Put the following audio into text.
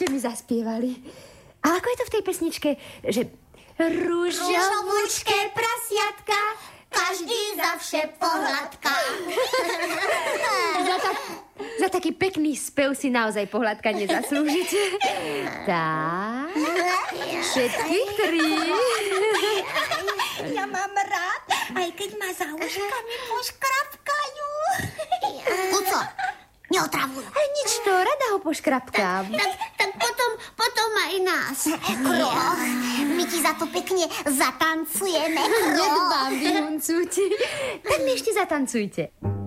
ste mi zaspievali. A ako je to v tej pesničke, že ružovúčke prasiatka, každý za vše pohľadka. Za taký pekný spev si naozaj pohľadka nezaslúžite. Tak, všetky tri. Ja mám rád, aj keď ma za uškami poškrapkajú. Kuco, neotravuj. Aj nič to, rada ho poškrapkám. Tak potom aj nás. Kroch, my ti za to pekne zatancujeme. Nedbám, vyhuncujte. Tak mi ešte zatancujte.